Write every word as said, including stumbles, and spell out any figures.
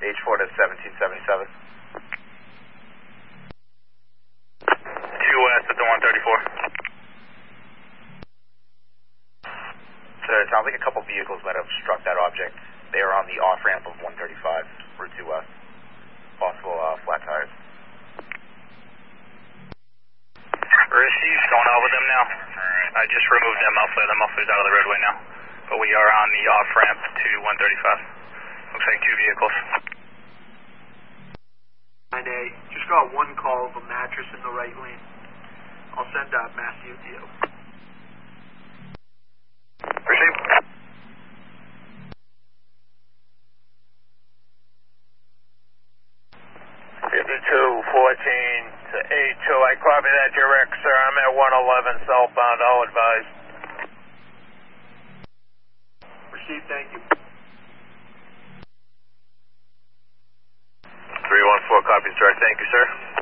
H four to seventeen seventy-seven. two west at the one thirty-four. So it sounds like a couple vehicles might have struck that object. They are on the off-ramp of one thirty-five, Route two west. Possible uh, flat tires. Received, going out with them now. I just removed that muffler. The muffler's out of the roadway now. But we are on the off-ramp to one thirty-five. Looks like two vehicles. nine A, just got one call of a mattress in the right lane. I'll send uh, Matthew to you. Received. fifty-two fourteen to eight two. I copy that direct, sir. I'm at one eleven southbound. I'll advise. Received, thank you. three one four copies direct. Thank you, sir.